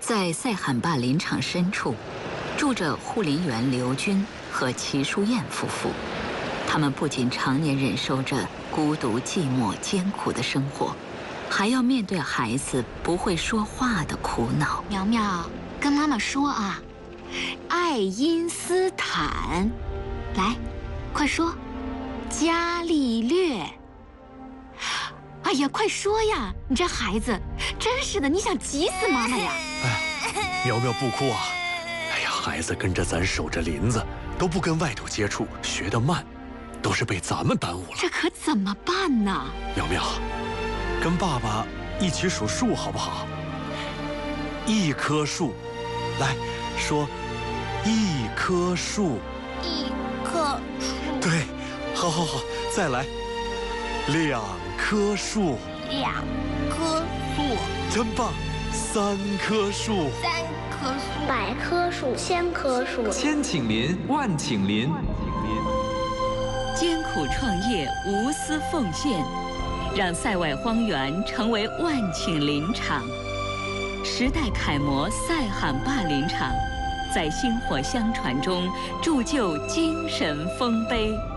在塞罕坝林场深处，住着护林员刘军和齐淑燕夫妇。他们不仅常年忍受着孤独、寂寞、艰苦的生活，还要面对孩子不会说话的苦恼。 苗苗，跟妈妈说啊，爱因斯坦，来，快说，伽利略。哎呀，快说呀！你这孩子，真是的，你想急死妈妈呀！ 哎，苗苗不哭啊！哎呀，孩子跟着咱守着林子，都不跟外头接触，学得慢，都是被咱们耽误了。 这可怎么办呢？ 苗苗，跟爸爸一起数数好不好？一棵树，来说，一棵树。 一棵树。 对，好，再来，两棵树。 两棵树。 真棒，三棵树。 三棵树。 百棵树，千棵树。 千顷林，万顷林。 艰苦创业，无私奉献，让塞外荒原成为万顷林场。时代楷模塞罕坝林场，在薪火相传中铸就精神丰碑。